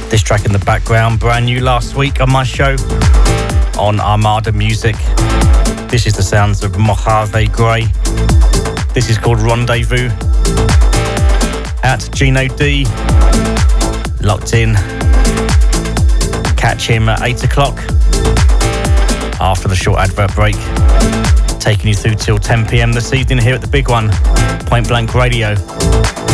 This track in the background, brand new last week on my show on Armada Music. This is the sounds of Mojave Gray. This is called Rendezvous. Out to Gino D. Locked in. Catch him at 8 o'clock after the short advert break. Taking you through till 10 PM this evening here at the big one, Point Blank Radio.